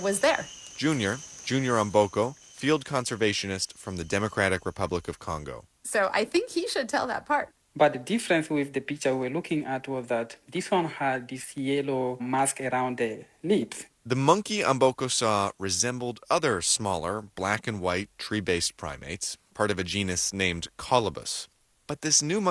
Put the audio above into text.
was there. Junior Umboko, field conservationist from the Democratic Republic of Congo. So I think he should tell that part. But the difference with the picture we're looking at was that this one had this yellow mask around the lips. The monkey Umboko saw resembled other smaller, black and white tree-based primates, part of a genus named Colobus. But this new monkey